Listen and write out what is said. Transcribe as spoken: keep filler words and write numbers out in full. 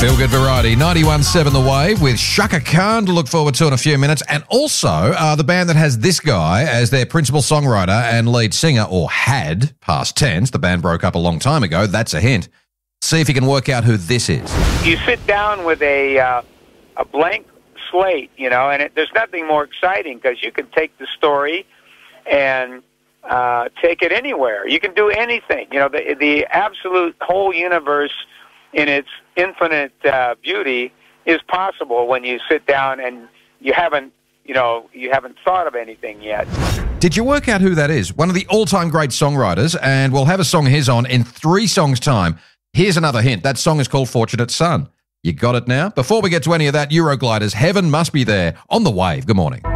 Feel Good Variety, ninety-one point seven The Wave with Shaka Khan to look forward to in a few minutes. And also uh, the band that has this guy as their principal songwriter and lead singer, or had, past tense. The band broke up a long time ago. That's a hint. See if you can work out who this is. You sit down with a uh, a blank slate, you know, and it, there's nothing more exciting because you can take the story and uh, take it anywhere. You can do anything. You know, the the absolute whole universe in its infinite uh, beauty is possible when you sit down and you haven't, you know, you haven't thought of anything yet. Did you work out who that is? One of the all-time great songwriters, and we'll have a song of his on in three songs' time. Here's another hint. That song is called Fortunate Son. You got it now? Before we get to any of that, Eurogliders, Heaven Must Be There on The Wave. Good morning.